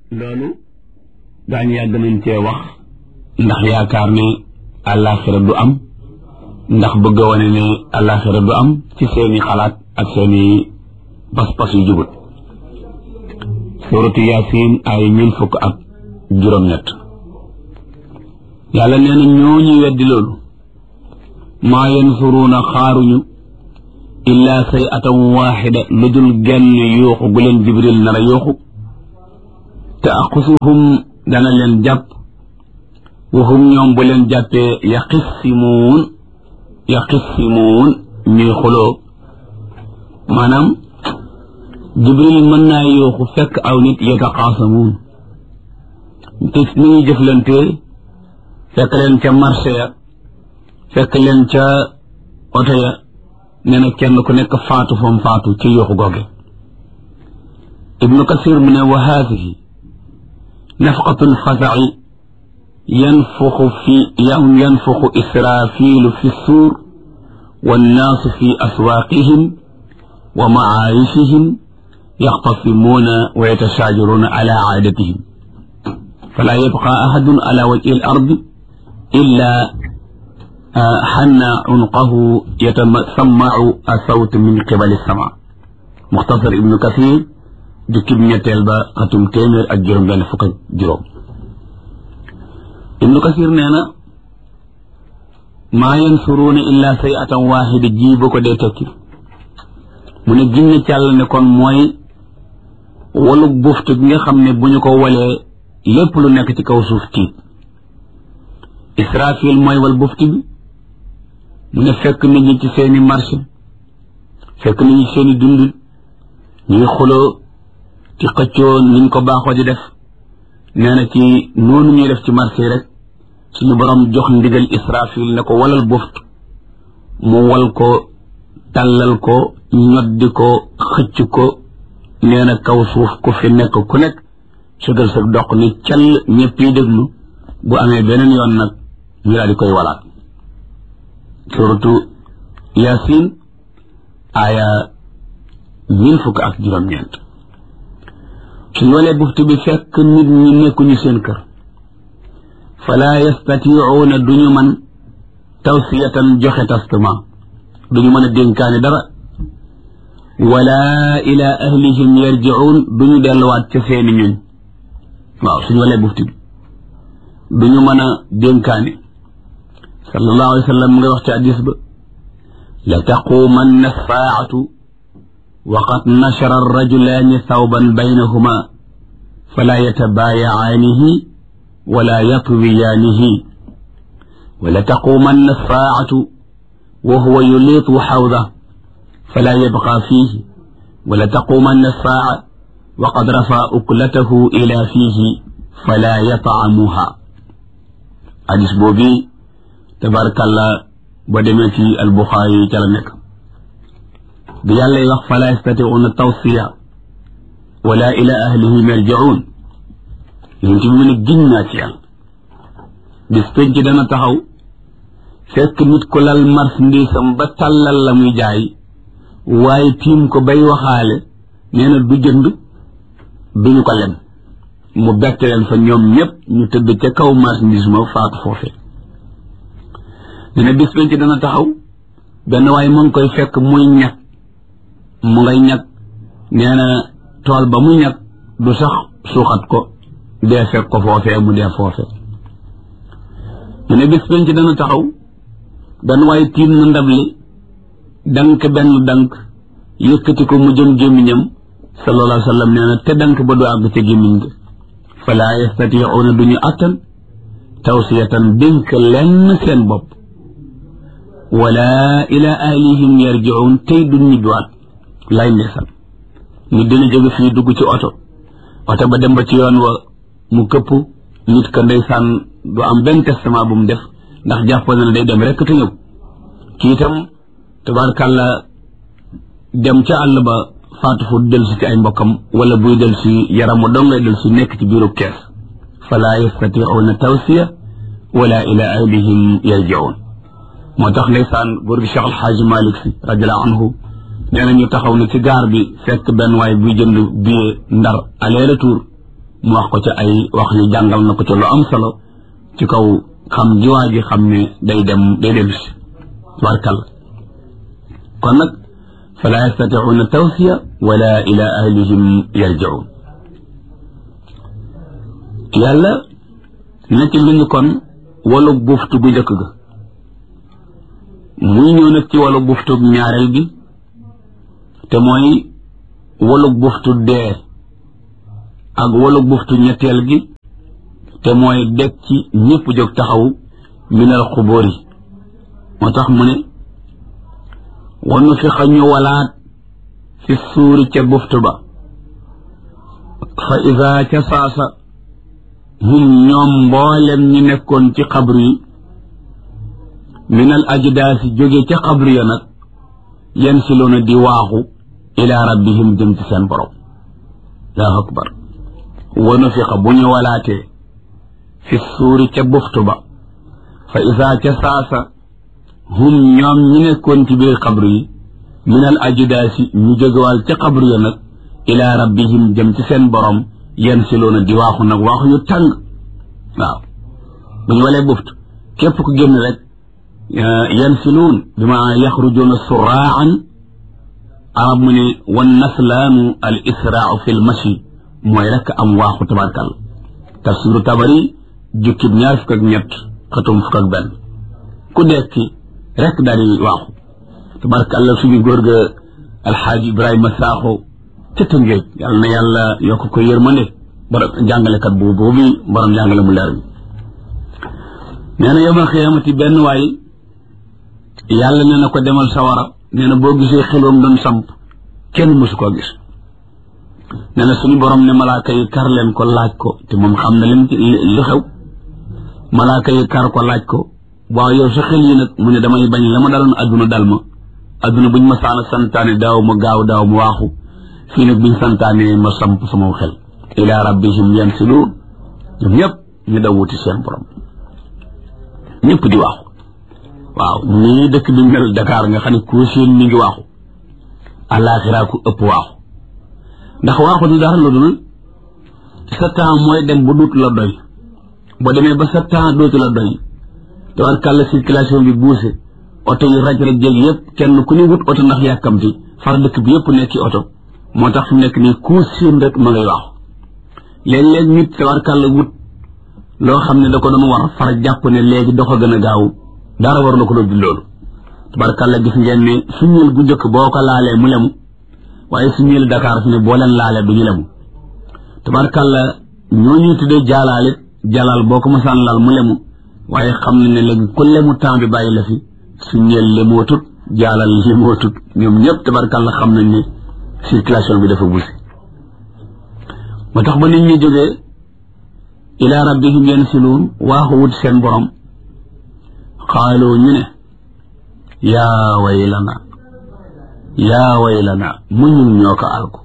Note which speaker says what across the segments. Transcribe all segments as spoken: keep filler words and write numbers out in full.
Speaker 1: loolu daañu yàgg nañ cee wax ndax yaakaar ne àllaaxira du am ndax bëgg a wane ne àllaaxira du am ci seeni xalaat ak seeni pas-pas yu jubut. suuratu yaasin ay mille fukk ak juróom-ñett yàlla nee na ñooñu weddi loolu maa yansuruuna xaaruñu illaa say atan waaxida lu dul genn yooxu gu leen jibril nar a yooxu te aqusuhum dana leen jàpp waxum ñoom bu leen jàppee yaqissimuun yaqissimuun ñuy xuloo maanaam jibril mën naa yooxu fekk aw nit yataqaasamuun te ni ñuy jëflante fekk leen ca marché ya fekk leen ca oto ya nee na kenn ku nekk faatu fam faatu ci yooxu googe. ibnu kasir mu ne wa haadihi nafqatul fasa'i yanfuxu fi yanfuxu israafilu fi suur wannaasu fi aswaaqihim wa macaayishihim yaxtasimuuna wa yatashaajaruuna ala caadatihim falaa yabqa ahadun ala wajhi al ardi illaa xanna cunqahu yatasammacu asawt min qibali sama. muxtasar ibnu kasir jukkib ñetteel ba xatum téeméer ak juróom benn fukk ak juróom. ibnu kasir nee na maa yansuruuna illaa sayatan waaxida ji boo ko dee tekki mu ne ginne càll ne kon mooy walug buftu gi nga xam ne bu ñu ko walee lépp lu nekk ci kaw suuf tiit. israfil mooy wal buftu bi mu ne fekk nit ñi ci seeni marché fekk nit ñi ci seeni dund ñuy xuloo ci xëccoo niñ ko baaxoo di def nee na ci noonu ñuy def ci marché rek suñu borom jox ndigal israfil ne ko walal buft mu wal ko tàllal ko ñoddi ko xëcc ko nee na kaw suuf ku fi nekk ku nekk sugal sa doq ni call ñëpp yi déglu bu amee beneen yoon nag ñu daal di koy walaat. suratu yaasin aaya mille fukk ak juróom-ñeent suñ walee buftu bi fekk nit ñi nekkuñu seen kër falaa yastatiicuuna duñu mën tawsiyatan joxe testament duñu mën a dénkaane dara wala ila ahlihim yarjicuun duñu delluwaat ca seeni ñuñ. waaw suñ walee buftu bi duñu mën a dénkaane. sallallahu alayhi wa sallam mu ngay wax ci hadiis ba la taquumanna saacatu wa qad nashara arrajulaani thawban baynahuma fala yatabaayacaanihi wala yatwiyaanihi wa la taquumanna saacatu wa huwa yuliitu xawda fala yabqa fiihi wa la taquumanna saaca wa qad rafaa uklatahu ila fiihi fala yatcamuha. hadiis boobu tabarakalla ba demee ci albuxaari ca la nekk bi yàlla wax fala yastatiuuna tawsiya wala ila ahlihim yarjiun yéen ci mu ne giñ naa ci yàlla bis penc dana taxaw fekk nit ko lal marchandise ba tàllal la muy jaay waaye tiim ko bay waxaale nee na du jënd duñu ko lem mu bett leen fa ñoom ñëpp ñu tëdd ca kaw marchandise ma faatu foofee. dina bis penc dana taxaw benn waaye mu ngi koy fekk muy ñag mu ngay ñag nee na tool ba muy ñag du sax suuxat ko dee fekk ko foofee mu dee foofee. dina bis penc dana taxaw benn waaye tiim na ndab li dank benn dank yëkkati ko mu jëm gémmiñam sallallahu alayhi wa sallam nee na te dank ba du àgg ca gémmiñ ga falaa yastatiicuuna duñu attan tawsiyatan dénk lenn seen bopp wala ila ahlihim yarjiun tey duñ ñibbiwaat. lay ndeysal nit dina jóge fii dugg ci oto oto ba dem ba ci yoon wa mu këpp nit ka ndeysaan du am benn testament bu mu def ndax jàppoon na ne day dem rekk te ñëw. kii itam tabaarkàlla dem ca àll ba faatu fu del si ci ay mbokkam wala buy del si yaram wa dong lay del si nekk ci biiru kees. fala yastatiuuna tawsiya wala ila ahlihim yarjiun. moo tax ndeysaan góor gi Cheikh Al Hadj Malick Sy radiallahu anhu nee na ñu taxaw na ci gaar bi fekk benn waay buy jënd billet Ndar aller retour mu wax ko ci ay wax yu jàngal na ko ci lu am solo ci kaw xam jiwaa ji xam ne day dem day dellu si tabarkalla kon nag fala yastati'una tawsiya wala ila ahlihim yarji'un yàlla nekk lu ñu kon walu buftu bu njëkk ga muy ñëw nag ci walu buftu ñaareel bi te mooy walu buftu dee ak walu buftu ñetteel gi te mooy dekk ci ñëpp jóg taxaw minal xubóor yi moo tax mu ne wanu fi xañu walaat fi suuri ca buftu ba fa ida ca saasa hum ñoom mboolem ñi nekkoon ci xabru yi minal ajdaasi jóge ca xabru ya nag yansiluuna di waaxu ila rabbihim jëm ci seen borom allahu akbar wanu fi xa bu ñu walaatee fi suuri ca buftu ba fa ida ca saasa hum ñoom ñi nekkoon ci biir xabru yi minal ajdaasi ñu jógewal ca xabru ya nag ila rabbihim jëm ci seen borom yansiluuna di waaxu nag waaxu yu tàng waaw bu ñu walee buftu képp ku génn rek yansiluun bi ma yaxrujuuna suraan arab mu ne wan naslaanu al israau fi l mashi mooy rek am waaxu tabarkal tafsiru tabari jukkib ñaar fukk ak ñett xatum fukk ak benn ku dekki rek daal di waaxu tabarkalla suñu góor ga alxaaji ibrahima saaxo ca Tëngéej yàlla na yàlla yokk ko yërmande borom jàngalekat boobu boobu borom jàngale mu leer bi nee na yawmal xiyaamati benn waay yàlla nee na ko demal sawara nee na boo gisee xeloom doon samp kenn mësu koo gis nee na suñu borom ne malaaka yi kar leen ko laaj ko te moom xam na leen li xew malaaka yi kar ko laaj ko waaw yow sa xel yi nag mu ne damay bañ la ma daloon adduna dal ma adduna buñ ma saana santaane daaw ma gaaw daaw ma waaxu fii nag buñ santaane ma samp sama xel ila rabbihim yansiluun ñoom ñëpp ñu daw wuti seen borom ñëpp di waaxu waaw nii dëkk bi mel Dakar nga xam ne koo seen mi ngi waaxu àllaaxira ku ëpp waaxu ndax waaxu du dara lu dul sa temps mooy dem ba dootu la doy boo demee ba sa temps dootu la doy tabarkàlla circulation bi buuse oto yi raj raj jël yëpp kenn ku ne wut oto ndax yàkkamti far dëkk bi yëpp nekki oto moo tax fi mu nekk nii ku seen rek ma ngay waaxu léeg-léeg nit tabarkàlla wut loo xam ne da ko doon war far jàpp ne léegi dox a gën a gaaw dara war na ko doon di loolu tabarkàlla gis ngeen ne suñuel bu njëkk boo ko laalee mu lemu waaye suñuel Dakar fi ne boo leen laalee du ñu lemu tabarkàlla ñoo ñuy tuddee jaalaalit jalaal boo ko masaan laal mu lemu waaye xam ne ne léegi ku lemu temps bi bàyyi la fi suñuel lemootut jaalal lemootut ñoom ñëpp tabarkàlla xam nañ ne circulation bi dafa busi moo tax ba nit ñi jógee ila rabbihim yansiluun waaxu wut seen borom xaaloo ñu ne yaa waylana yaa waylana mu ñun ñoo ko alku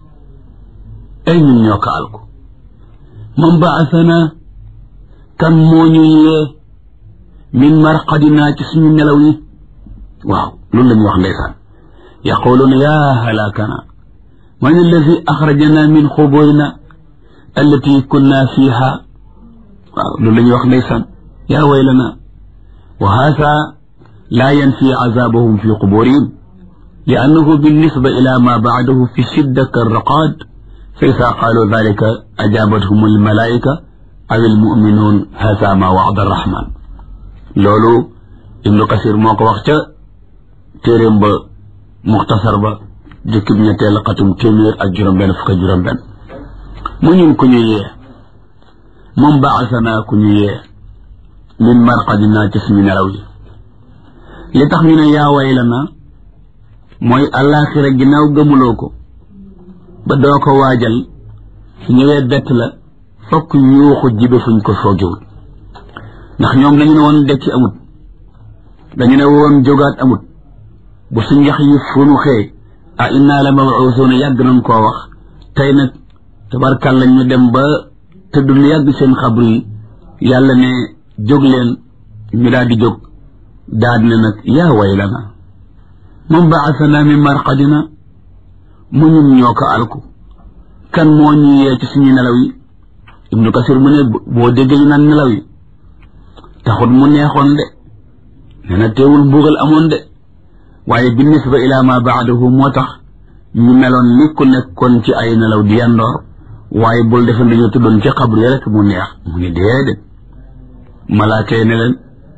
Speaker 1: ay ñun ñoo ko alku man baasana kan moo ñu yee min marqadina ci suñu nelaw yi waaw loolu la ñu wax ndeysaan yaquluuna yaa halakana man alladi axrajana min xuburina allati kunna fiha waaw loolu la ñu wax ndeysaan yaa waylana wa haasa laa yanfi azabahum fi quburihim li annahu binnisba ila ma baadahu fi shidda karraqaad fa isa qaalu dalika ajabathum almalaika aw almuminuun haasa ma wa'ada arrahman loolu ibnu kasir moo ko wax ca téeréem ba muxtasar ba jukkib ñetteel xatum téeméer ak juróom-benn fukk ak juróom-benn mu ñun ku ñu yee moom baasanaa ku ñu yee min marqadina ci suñu nelaw yi li tax ñu ne yaa waylana mooy àllaaxira ginnaaw gëmuloo ko ba doo ko waajal su ñëwee bett la fokk yuuxu jibe fuñ ko foogewut ndax ñoom dañu ne woon dekki amut dañu ne woon jógaat amut bu suñ yax yi funu xee a inna la mabuusuuna yàgg nañ koo wax tey nag tabarkàlla ñu dem ba tëdd lu yàgg seen xabru yi yàlla ne jóg leen ñu daal di jóg daal ne nag yaa waylana man baasana min marqadina mu ñun ñoo ko alku kan moo ñu yee ci suñu nelaw yi ibnu kasir mu ne boo déggee ñu naan nelaw yi taxut mu neexoon de nee na teewul mbugal amoon de waaye bi nisba ila ma baadahu moo tax ñu meloon ni ku nekkoon ci ay nelaw di yandoor waaye bul defe dañoo tuddoon ci xabru yi rek mu neex mu ne déedéet malaaka yi ne leen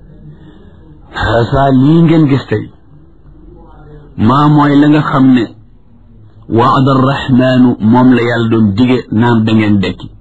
Speaker 1: xaasa lii ngeen gis tey maa mooy la nga xam ne waada arrahmaanu moom la yàlla doon dige naan da ngeen dekki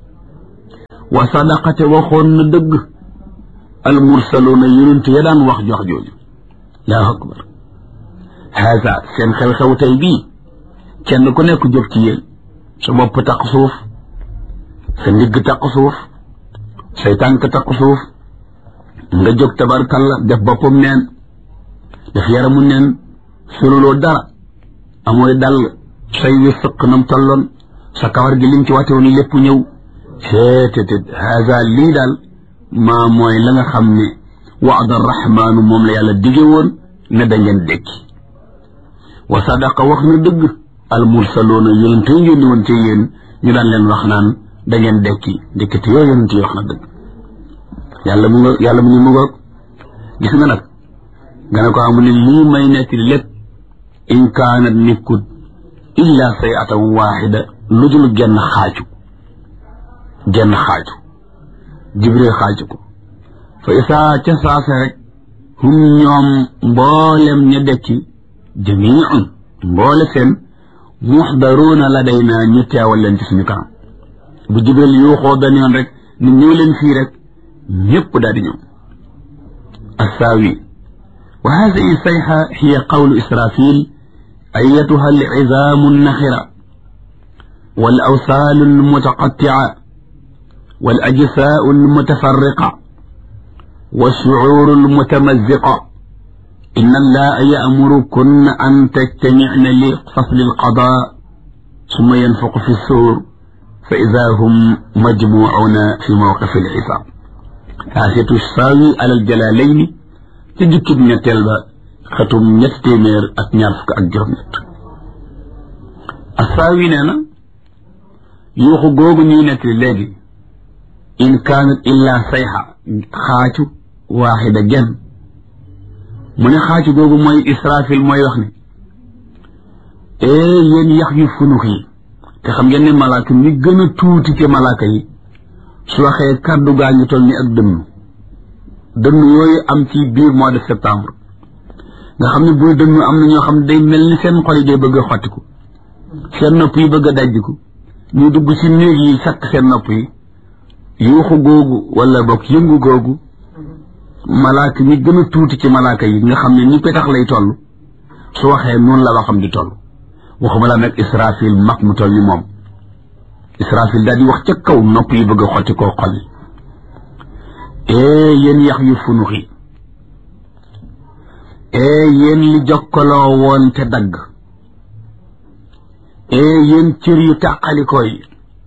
Speaker 1: wa sadaqate waxoon na dëgg almursaluuna yonent ya daan wax jox jooju allahu akbar xaasa seen xew-xew tey bii kenn ku nekk jóg ci yéen sa bopp taq suuf sa ndigg taq suuf say tànk taq suuf nga jóg tabarkalla def boppam neen def yaramu neen soluloo dara amooy dal say wi sëq nam tolloon sa kawar gi lim ci wate woon lépp ñëw seetetet haza lii daal maa mooy la nga xam ne waada arrahmaanu moom la yàlla dige woon ne da ngeen dekki wa sadaqa wax na dëgg almursaloona yonente yi yónni woon ci yéen ñu daan leen wax naan da ngeen dekki dikkati yoo yonente yi wax na dëgg yàlla mu nga yàlla mu ni mu ngoog gis nga nag nga ne ko amu ne lii may nekk di lépp in kaanat nekkut illa sayatan waaxida lu dul genn xaaju genn xaaju jibril xaaju ko fa isaa ca saase rek hum ñoom mboolem ña dekki jamiun mboole seen muxdaruuna la day naa ñu teewal leen ci suñu kanam bu jibril yuuxoo benn yoon rek ni ñëw leen fii rek ñépp daal di ñëw assaawi wa hadihi sayxa hiya qawlu israfil ayatuha alcizamu alnaxira والأوصال المتقطعة والأجساء المتفرقة والشعور المتمزقة إن الله يأمركن أن تجتمعن لفصل القضاء ثم ينفق في السور فإذا هم مجموعون في موقف الحساب حاشية الساوي على الجلالين تجكب نتلبا ختم نستمر أتنافك أجرمت الساوي نانا yuuxu googu ñuy nekk léegi in kaanat illa sayxa xaacu waaxida genn mu ne xaacu googu mooy israfil mooy wax ne ee yéen yax yu funux yi te xam ngeen ne malaaka mi gën a tuuti ci malaaka yi su waxee kàddu gaa ngi toll ni ak dënn dënn yooyu am ci biir mois de septembre nga xam ne buy dënn am na ñoo xam ne day mel ni seen xol yi day bëgg a xottiku seen nopp yi bëgg a dajjiku ñu dugg ci néeg yi sakk seen nopp yi yuuxu googu wala bokk yëngu googu malaaka mi gën a tuuti ci malaaka yi nga xam ne ni petax lay toll su waxee noonu la waxam di toll waxuma la nag israfil mag mu toll ni moom israfil daal di wax ca kaw nopp yi bëgg a xotti koo xol yi ee yéen yax yu funux yi ee yéen li jokkaloo woon te dagg ee yéen cër yu tàqalikoo yi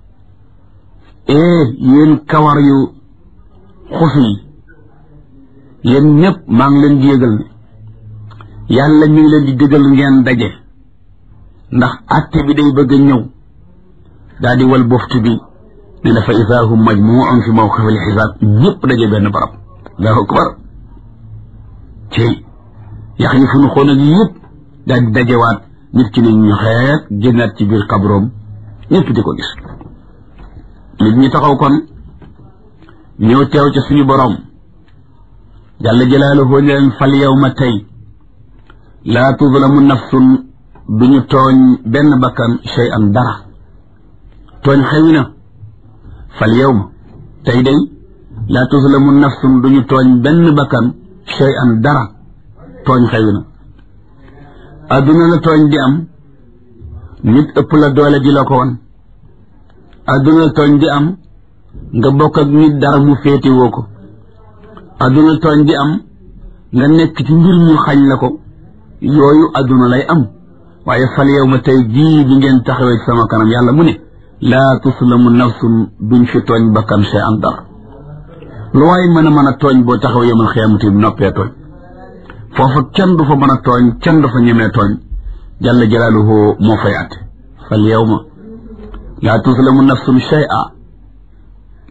Speaker 1: ee yéen kawar yu xuf yi yéen ñëpp maa ngi leen di yëgal ne yàlla mi ngi leen di dëgal ngeen daje ndax atte bi day bëgg a ñëw daal di wal boftu bi ne dafa isaa hum majmuun fi mawqifil xisaab ñëpp daje benn barab allahu akbar cey yax yi fu nu xoon ak yëpp daal di dajewaat nit ki ne ñu xeet génnaat ci biir kabroom ñëpp di ko gis nit ñi taxaw kon ñëw teew ca suñu borom jalla jalaaluhu leen fal yawma tey laa tuzlamu nafsun duñu tooñ benn bakkan shay'an dara tooñ xewi na fal yawma tey day laa tuzlamu nafsun duñu tooñ benn bakkan shay'an dara tooñ xewi na adduna la tooñ di am nit ëpp la doole ji la ko won adduna la tooñ di am nga bokk ak nit dara mu féetewoo ko adduna la tooñ di am nga nekk ci mbir ñu xañ la ko yooyu adduna lay am waaye fal yow ma tey jii bi ngeen taxawee ci sama kanam yàlla mu ne laa tuslamu nafsun duñ fi tooñ bakkan see an dara lu waay mën a mën a tooñ boo taxaw yemal xiyaamati noppee tooñ foofa kenn du fa mën a tooñ kenn du fa ñemee tooñ jalla jalaaluhu moo fay atte fal yawma laa tuslamu nafsun shay'a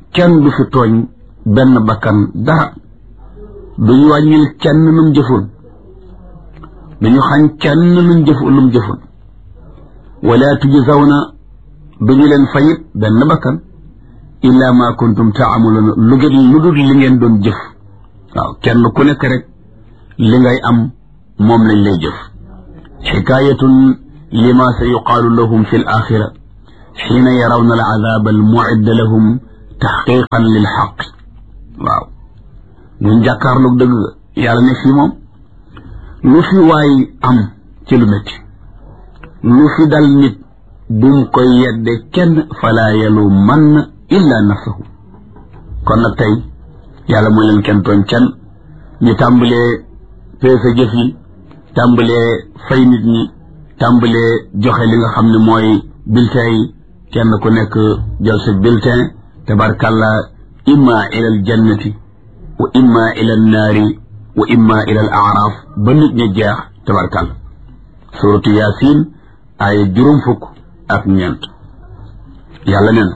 Speaker 1: kenn du fi tooñ benn bakkan dara duñu wàññil kenn lum jëfoon duñu xañ kenn lum jëf lum jëfoon wala tujzawna duñu leen fayit benn bakkan illa ma kuntum taamaluuna lu gën lu dul li ngeen doon jëf waaw kenn ku nekk rek li ngay am moom lañ lay jëf xikaayatun lima sa yuqaalu lahum fi l axira xiina yarawna al azab al mu'id lahum taxqiqan lil xaq waaw buñ jàkkaarloog dëgg yàlla ne fii moom lu fi waay am ci lu métti lu fi dal nit bum koy yedde kenn fala yalumanna illa nafsahu kon nag tey yàlla mooy leen kenn tooñ kenn ñu tàmbalee peese jëf yi tàmbalee fay nit ñi tàmbalee joxe li nga xam ne mooy bulletin yi kenn ku nekk jël sa bulletin tabarkàlla imma ila al jannati wa imma ila an naari wa imma ila al aaraaf ba nit ñi jeex tabarkàlla suratu yaasin ay juróom fukk ak ñeent yàlla nee na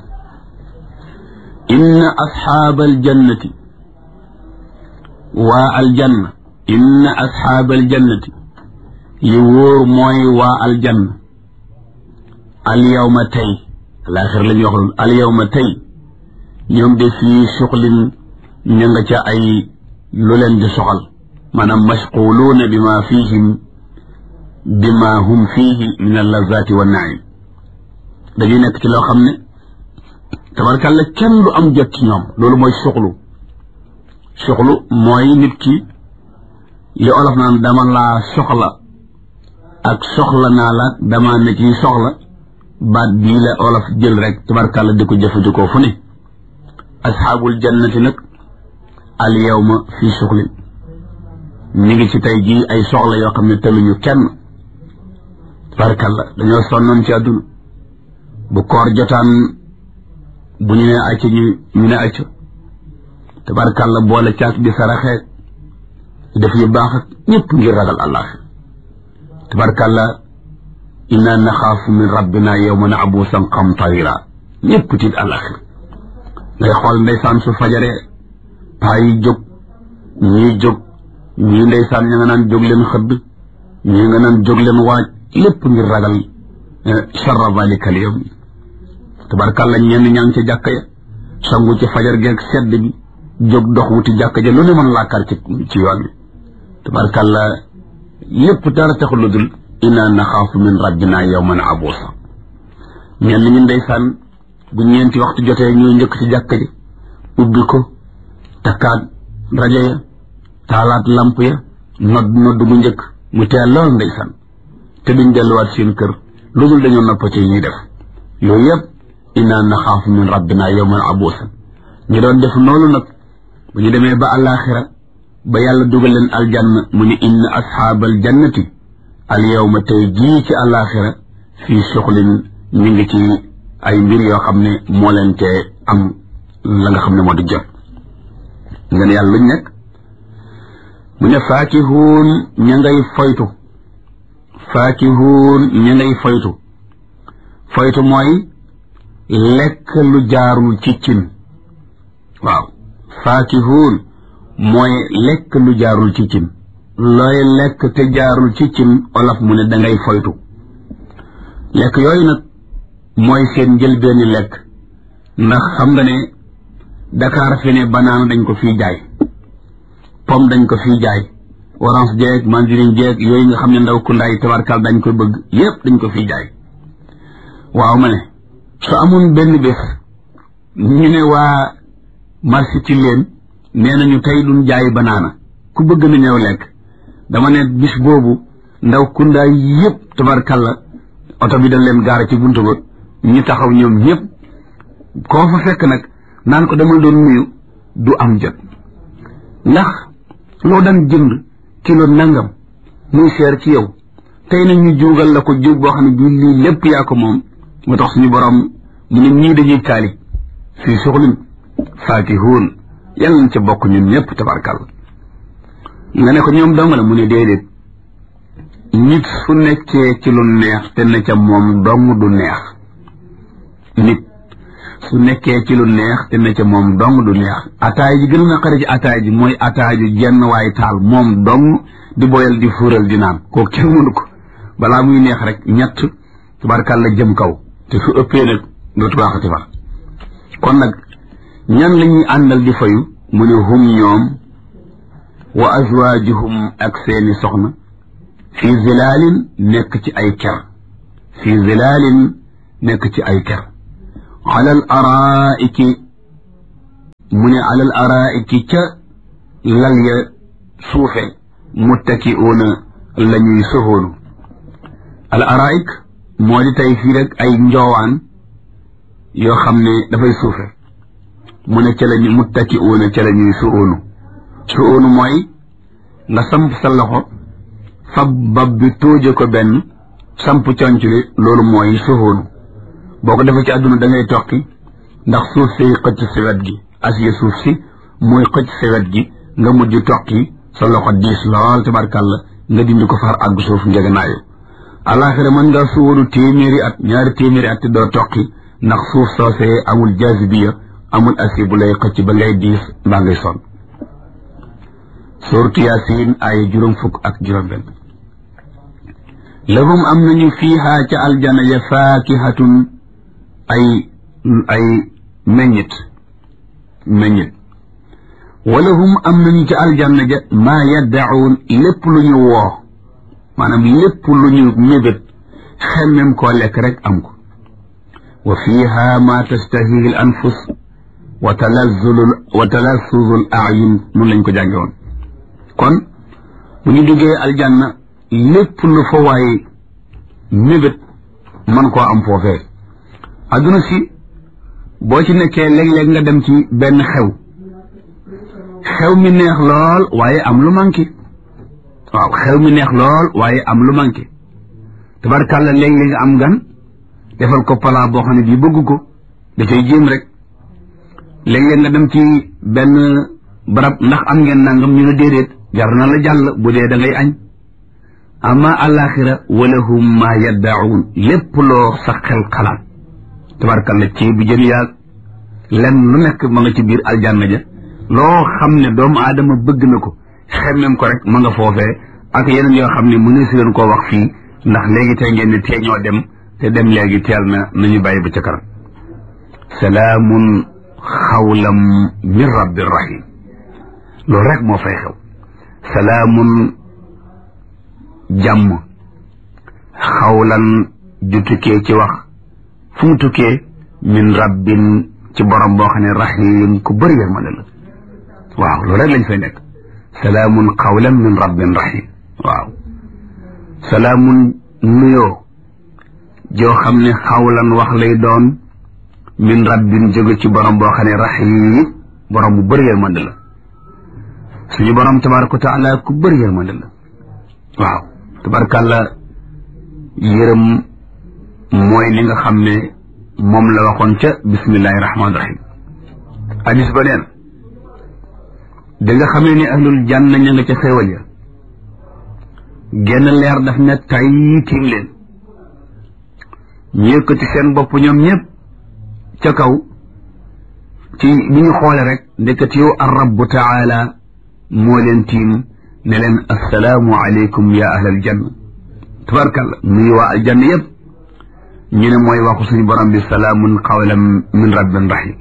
Speaker 1: inna asxaaba aljannati waa aljanna inna asxaaba aljannati li wóor mooy waa aljanna alyawma tey alaaxir la ñuy wax loolu alyawma tey ñoom de fii suxlin ña nga ca ay lu leen di soxal maanaam mashquluuna bima fihim bima hum fihi min allazaati wa naim dañuy nekk ci loo xam ne tabarkàlla kenn du am jot ci ñoom loolu mooy suxlu suxlu mooy nit ki li olof naan dama laa soxla ak soxla naa la dama ne ci soxla baat bii la olof jël rek tabarkàlla di ko jëfandikoo fu ne asxaabul jannati nag al yawma fii suxlin ñu ngi ci tey jii ay soxla yoo xam ne tëluñu kenn tabarkàlla dañoo sonnoon ci àdduna bu koor jotaan bu ñu ne acca ñu ñu ne acca tabarkàlla boole caas di saraxee def yu baax ak ñëpp ngir ragal allah tabarkàlla inna naxaafu min rabbina yawman abuusan qamtarira ñëpp tiit àllaxir ngay xool ndeysaan su fajaree paa yi jóg ñii jóg ñii ndeysaan ña nga naan jóg leen xëdd ñii nga naan jóg leen waaj lépp ngir ragal charra zalika al yawm tabarkàlla ñenn ñaa ngi ca jàkka ya sangu ci fajar geeg sedd bi jóg dox wuti jàkka ja lu ne mën laa kar ci ci yoon bi tabarkàlla lépp dara taxul lu dul inna naxaafu min rabbina yawman abuusa ñenn ñi ndeysaan bu ñeenti waxtu jotee ñuy njëkk ci jàkka ji ubbi ko takkaat rajo ya taalaat lamp ya nodd nodd bu njëkk mu teel lool ndeysaan te duñ delluwaat seen kër lu dul dañoo nopp ci ñuy def yooyu yëpp inna naxaafu min rabbina yawman abuusa ñu doon def noonu nag bu ñu demee ba àllaaxira ba yàlla dugal leen aljanna mu ne inna asxaabal jannati al yawma tey jii ci àllaaxira fii suxlin ñu ngi ci ay mbir yoo xam ne moo leen te am la nga xam ne moo di jot nga ne yàlla luñ nekk mu ne faakihuun ña ngay foytu faakihuun ña ngay foytu foytu mooy lekk lu jaarul ci cin waaw faakihuun mooy lekk lu jaarul ci cin looy lekk te jaarul ci cin olof mu ne dangay foytu lekk yooyu nag mooy seen njëlbeeni lekk ndax xam nga ne Dakar fi ne banaana dañ ko fii jaay pomme dañ ko fii jaay orange jeeg mandarine jeeg yooyu nga xam ne ndaw ku ndaay tabarkal dañ koy bëgg yépp dañ ko fii jaay waaw ma ne su amoon benn bés ñu ne waa marché ci leen nee nañu tey duñ jaay banaana ku bëgg na ñëw lekk dama ne bis boobu ndaw ku ndaay yépp tabarkal la oto bi dañ leen gaara ci buntu ba ñu taxaw ñoom ñëpp koo fa fekk nag naan ko demal doon nuyu du am jot ndax loo daan jënd kilo nangam muy seer ci yow tey nag ñu juugal la ko jóg boo xam ne bii lii lépp yaa ko moom moo tax suñu borom mu ne ñii dañuy taali fii suxlin faakihuun yàlla nañ ca bokk ñun ñëpp tabarkal nga ne ko ñoom dong la mu ne déedéet nit su nekkee ci lu neex te ne ca moom dong du neex nit su nekkee ci lu neex te ne ca moom dong du neex. ataay ji gën a naqari ci ataay ji mooy ataay ji jenn waay taal moom dong di boyal di fuural di naan kooku kenn mënu ko balaa muy neex rek ñett tubarkalla jëm kaw te su ëppee nag dootu baaxati fa. kon nag ñan la ñuy àndal di fayu mu ne hum ñoom wa azwaajuhum ak seeni soxna fi zilaalin nekk ci ay ker fi zilaalin nekk ci ay ker alal araa'iki mu ne alal araa'iki ca lal ya suufe muttaki'uuna la ñuy soxoonu. al araa'ik moo di tey fii rek ay njoowaan yoo xam ne dafay suufe mu ne ca la ñu muttaki'uuna ca la ñuy soxoonu. soxoonu mooy nga samp sa loxo fab bab bi tóoje ko benn samp conc li loolu mooy soxoonu. boo ko defee ci àdduna da ngay tokki ndax suuf si xëcc si wet gi asiye suuf si mooy xëcc si wet gi nga mujj tokki sa loxo diis lool tabarkàlla nga dindi ko far àgg suuf njeganaayu. alaxira mën nga suwoonu téeméeri at ñaari téeméeri at te doo tokki ndax suuf soosee amul jaasibiya amul asiye bu lay xëcc ba ngay diis mbaa ngay sonn. suuratu Yaasiin ay juróom fukk ak juróom benn. lahum am nañu fiihaa ca aljana ya faakihatun ay ay meññit meññit walahum am nañu ca aljanna ja maa yaddacuun lépp lu ñu woo maanaam lépp lu ñu mébét xemmem koo lekk rek am ko. wa fiiha maa tastahihi l anfus wa talazzulu wa talassuzu l ayun nun lañ ko jànge woon. kon bu ñu duggee aljanna lépp lu fa waay mébét man koo am foofee. adduna si boo ci nekkee léeg-léeg nga dem ci benn xew xew mi neex lool waaye am lu manqué. waaw xew mi neex lool waaye am lu manqué tabarkàlla léeg-léeg nga am gan defal ko palaa boo xam ne bii bëgg ko da cay jéem rek. léeg-léeg nga dem ci benn barab ndax am ngeen nangam ñu ne déedéet jar na la jàll bu dee da ngay añ. amma alaxira walahum ma yaddaun lépp loo sa xel xalaat tabarkalla ci bu jën yaag lenn lu nekk ma nga ci biir aljanna ja loo xam ne doomu aadama bëgg na ko xemmem ko rek ma nga foofee ak yeneen yoo xam ne mënu si leen koo wax fii ndax léegi tey ngeen ne tee ñoo dem te dem léegi teel na nañu bàyyi ba ca kanam. salaamun xawlam min rabbir rahim loolu rek moo fay xew. salaamun jàmm xawlan ju tukkee ci wax fu mu tukkee min rabbin ci borom boo xam ne rahim ku bëri yërmande la. waaw loolu rek lañ fay nekk. salaamun xawlan min rabbin rahim. waaw salaamun nuyoo joo xam ne xawlan wax lay doon min rabbin jóge ci borom boo xam ne rahim borom bu bëri yërmande la. suñu borom tabaraka wa taala ku bëri yërmande la. waaw tabarakàlla yërëm mooy li nga xam ne moom la waxoon ca bismillahi rahmaani rahim. hadis ba neen da nga xamee ni ahlul janna ña nga ca xéewal ya genn leer daf ne tay tiim leen ñu yëkkati seen bopp ñoom ñëpp ca kaw ci bi ñu xoole rek ndekkat yow ar rabbu taala moo leen tiim ne leen assalaamu aleykum ya ahlal janna tabarkalla nuyu waa aljanna yëpp ñu ne mooy waxu suñu borom bi salaamun qawlan min rabbin rahim.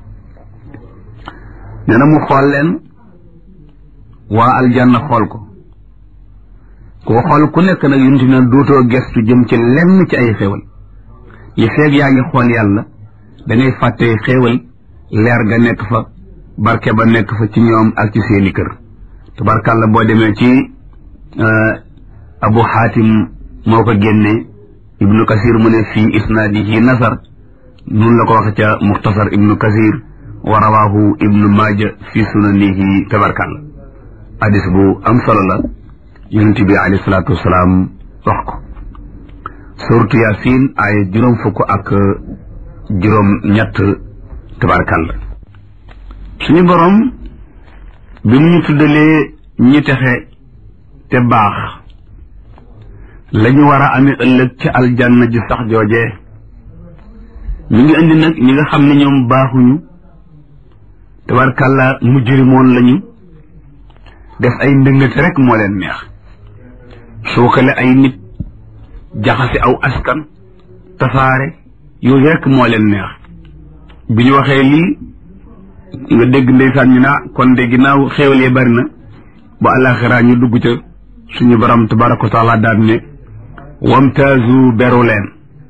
Speaker 1: nee na mu xool leen waa aljanna xool ko koo xool ku nekk nag yunti na dootoo gestu jëm ci lenn ci ay xéewal li feeg yaa ngi xool yàlla da ngay fàtte xéewal leer ga nekk fa barke ba nekk fa ci ñoom ak ci seeni kër. tabarkàlla boo demee ci abu xaatim moo ko génne ibnu kasir mu ne fii isnaadihi nasar nun la ko waxe ca muxtasar ibnu kasir wa rawaahu ibnu maaja fi sunanihi tabarkàlla hadis bu am solo la yonent bi alayhi salaatu wasalaam wax ko. suratu yasin ay juróom fukk ak juróom ñett tabarkàlla suñu borom bi mu ñu tuddalee ñi texe te baax la ñu war a amee ëllëg ci aljanna ji sax joojee mi ngi indi nag ñi nga xam ne ñoom baaxuñu tabarkàlla mujrimoon lañu def ay ndëngate rek moo leen neex suukale ay nit jaxase aw askan tasaare yooyu rek moo leen neex bi ñu waxee lii nga dégg ndeysaan ñu naa kon de ginnaaw xéewal yi bari na ba àllaaxira ñu dugg ca suñu borom tabaraka wa taala daal ne wamtaazu beru leen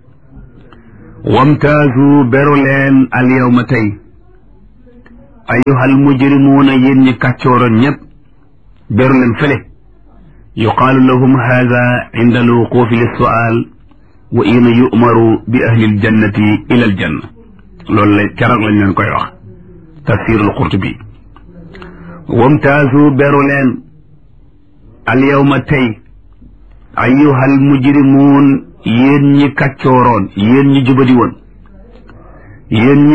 Speaker 1: wamtaazu beru leen al yawma tey ayyuhal mujrimuuna yéen ñi kàccooroon ñépp beru leen fële yuqaalu lahum haada inda alwuquufi lissuaal wa ina yu'maru bi ahli aljannati ila aljanna loolu la keroog lañ leen koy wax tafsirul qurtubi wamtaazu beru leen al yawma tey ayyuhal mujrimuun yéen ñi kàccooroon yéen ñi jubadi woon yéen ñi